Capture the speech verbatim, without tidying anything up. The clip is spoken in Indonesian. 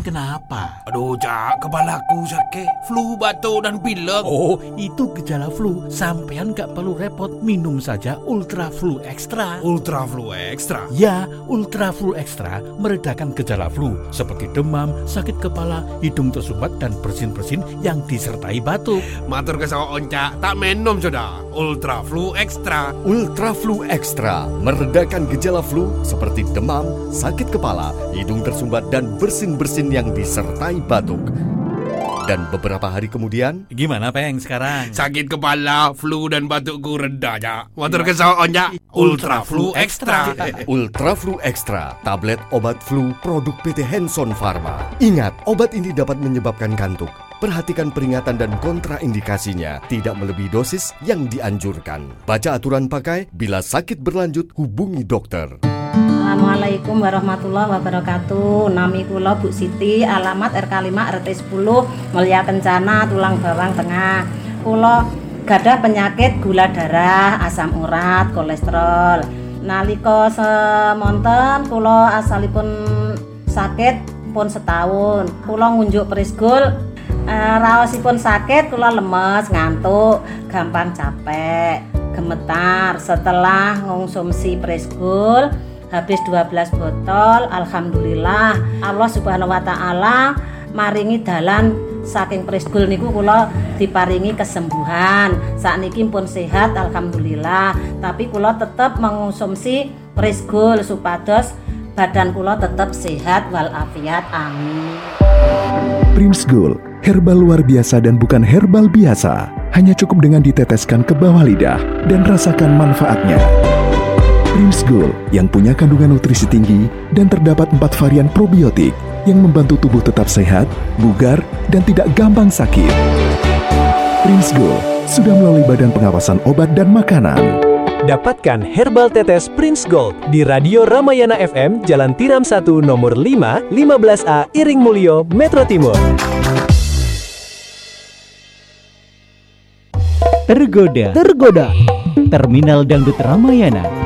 Sampean kenapa? Aduh, Cak, kepalaku sakit, flu, batuk, dan pilek. Oh, itu gejala flu. Sampean gak perlu repot, minum saja Ultra Flu Extra. Ultra Flu Extra? Ya, Ultra Flu Extra meredakan gejala flu seperti demam, sakit kepala, hidung tersumbat, dan bersin-bersin yang disertai batuk. Matur kesawan, Cak, tak minum sudah. Ultra Flu Extra. Ultra Flu Extra meredakan gejala flu seperti demam, sakit kepala, hidung tersumbat, dan bersin-bersin yang disertai batuk. Dan beberapa hari kemudian, gimana Peng sekarang? Sakit kepala, flu, dan batukku reda, Cak. Matur kesawan, Cak. Ultra Flu Extra. Ultra Flu Extra, tablet obat flu produk P T Hanson Pharma. Ingat, obat ini dapat menyebabkan kantuk. Perhatikan peringatan dan kontraindikasinya, tidak melebihi dosis yang dianjurkan. Baca aturan pakai, bila sakit berlanjut hubungi dokter. Assalamualaikum warahmatullahi wabarakatuh. Nami kula Bu Siti, alamat R K lima R T sepuluh, Mulya Kencana, Tulang Bawang Tengah. Kula gadah penyakit gula darah, asam urat, kolesterol. Nalika semonten kula asalipun sakit pun setahun. Kula ngunjuk Presgol. Uh, raosipun sakit, kula lemes, ngantuk, gampang capek, gemetar. Setelah ngonsumsi Presgol habis dua belas botol, alhamdulillah Allah Subhanahu wa taala maringi dalan saking Presgol niku kula diparingi kesembuhan. Sakniki pun sehat alhamdulillah, tapi kula tetap mengonsumsi Presgol supados badan kula tetap sehat walafiat, amin. Presgol, herbal luar biasa dan bukan herbal biasa. Hanya cukup dengan diteteskan ke bawah lidah dan rasakan manfaatnya. Presgol yang punya kandungan nutrisi tinggi dan terdapat empat varian probiotik yang membantu tubuh tetap sehat, bugar, dan tidak gampang sakit. Presgol sudah melalui Badan Pengawasan Obat dan Makanan. Dapatkan herbal tetes Prince Gold di Radio Ramayana F M, Jalan Tiram satu, nomor lima, lima belas A, Iring Mulyo, Metro Timur. Tergoda, tergoda. Terminal Dangdut Ramayana